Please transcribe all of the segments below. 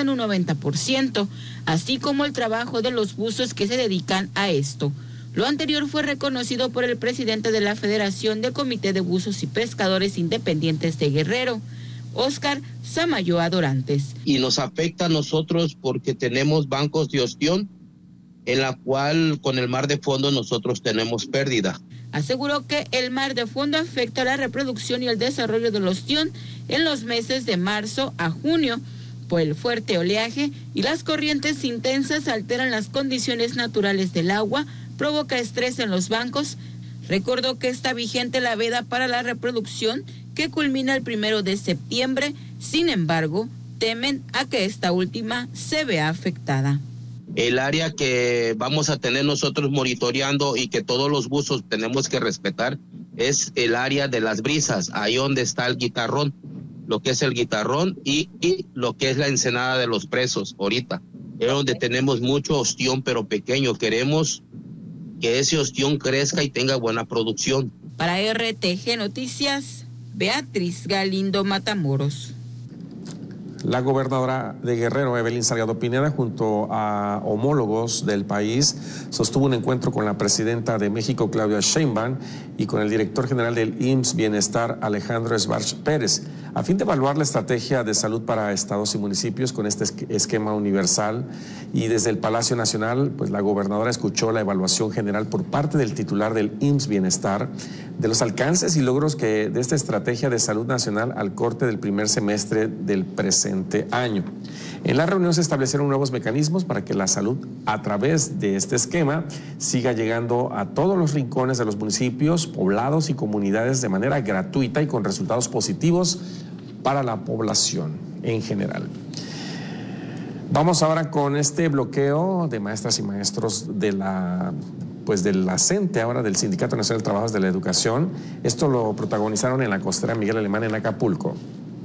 en un 90%, así como el trabajo de los buzos que se dedican a esto. Lo anterior fue reconocido por el presidente de la Federación del Comité de Buzos y Pescadores Independientes de Guerrero, Óscar Samayoa Dorantes. Y nos afecta a nosotros porque tenemos bancos de ostión, en la cual con el mar de fondo nosotros tenemos pérdida. Aseguró que el mar de fondo afecta la reproducción y el desarrollo del ostión en los meses de marzo a junio, por el fuerte oleaje y las corrientes intensas alteran las condiciones naturales del agua, provoca estrés en los bancos. Recordó que está vigente la veda para la reproducción que culmina el 1 de septiembre, sin embargo, temen a que esta última se vea afectada. El área que vamos a tener nosotros monitoreando y que todos los buzos tenemos que respetar es el área de las brisas, ahí donde está el guitarrón, lo que es el guitarrón y lo que es la ensenada de los presos ahorita. Es donde tenemos mucho ostión pero pequeño, queremos que ese ostión crezca y tenga buena producción. Para RTG Noticias, Beatriz Galindo Matamoros. La gobernadora de Guerrero, Evelyn Salgado Pineda, junto a homólogos del país, sostuvo un encuentro con la presidenta de México, Claudia Sheinbaum, y con el director general del IMSS Bienestar, Alejandro Esbarch Pérez, a fin de evaluar la estrategia de salud para estados y municipios con este esquema universal. Y desde el Palacio Nacional, pues la gobernadora escuchó la evaluación general por parte del titular del IMSS Bienestar de los alcances y logros de esta estrategia de salud nacional al corte del primer semestre del presente año. En la reunión se establecieron nuevos mecanismos para que la salud, a través de este esquema, siga llegando a todos los rincones de los municipios, poblados y comunidades de manera gratuita y con resultados positivos para la población en general. Vamos ahora con este bloqueo de maestras y maestros de la CENTE, ahora del Sindicato Nacional de Trabajadores de la Educación. Esto lo protagonizaron en la costera Miguel Alemán en Acapulco.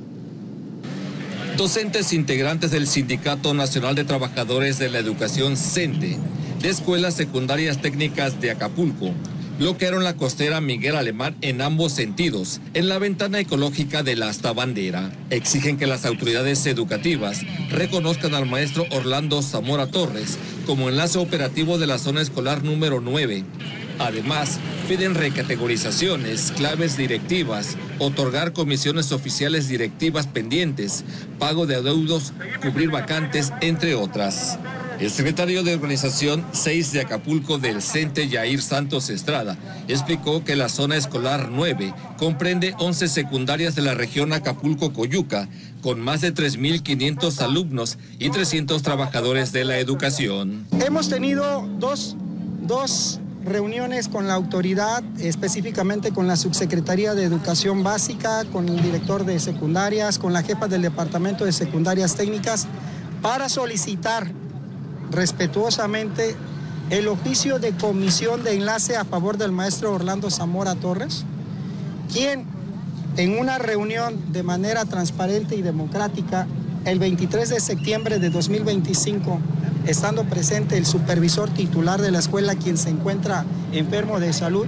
Docentes integrantes del Sindicato Nacional de Trabajadores de la Educación CENTE, de escuelas secundarias técnicas de Acapulco, bloquearon la costera Miguel Alemán en ambos sentidos, en la ventana ecológica de la Asta Bandera. Exigen que las autoridades educativas reconozcan al maestro Orlando Zamora Torres como enlace operativo de la zona escolar número 9. Además, piden recategorizaciones, claves directivas, otorgar comisiones oficiales directivas pendientes, pago de adeudos, cubrir vacantes, entre otras. El secretario de Organización 6 de Acapulco del CENTE, Yair Santos Estrada, explicó que la zona escolar 9 comprende 11 secundarias de la región Acapulco-Coyuca, con más de 3.500 alumnos y 300 trabajadores de la educación. Hemos tenido dos reuniones con la autoridad, específicamente con la Subsecretaría de Educación Básica, con el director de secundarias, con la jefa del Departamento de Secundarias Técnicas, para solicitar respetuosamente el oficio de comisión de enlace a favor del maestro Orlando Zamora Torres, quien en una reunión de manera transparente y democrática el 23 de septiembre de 2025, estando presente el supervisor titular de la escuela, quien se encuentra enfermo de salud,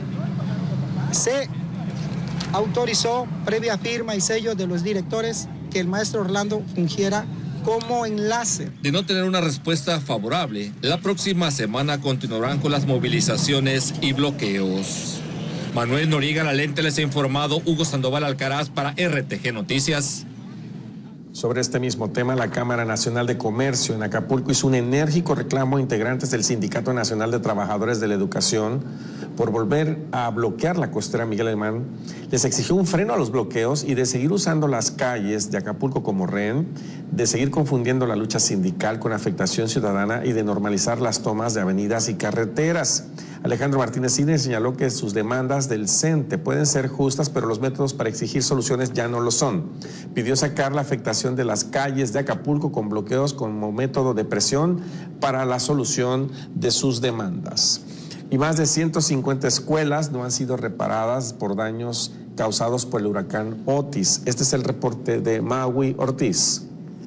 se autorizó, previa firma y sello de los directores, que el maestro Orlando fungiera como enlace. De no tener una respuesta favorable, la próxima semana continuarán con las movilizaciones y bloqueos. Manuel Noriega Lalente les ha informado, Hugo Sandoval Alcaraz para RTG Noticias. Sobre este mismo tema, la Cámara Nacional de Comercio en Acapulco hizo un enérgico reclamo a integrantes del Sindicato Nacional de Trabajadores de la Educación por volver a bloquear la costera Miguel Alemán. Les exigió un freno a los bloqueos y de seguir usando las calles de Acapulco como rehén, de seguir confundiendo la lucha sindical con afectación ciudadana y de normalizar las tomas de avenidas y carreteras. Alejandro Martínez Cine señaló que sus demandas del CENTE pueden ser justas, pero los métodos para exigir soluciones ya no lo son. Pidió sacar la afectación de las calles de Acapulco con bloqueos como método de presión para la solución de sus demandas. Y más de 150 escuelas no han sido reparadas por daños causados por el huracán Otis. Este es el reporte de Maui Ortiz.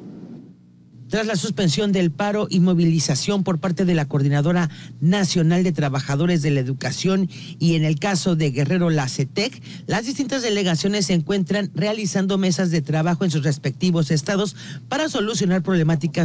Tras la suspensión del paro y movilización por parte de la Coordinadora Nacional de Trabajadores de la Educación y en el caso de Guerrero, la CETEC, las distintas delegaciones se encuentran realizando mesas de trabajo en sus respectivos estados para solucionar problemáticas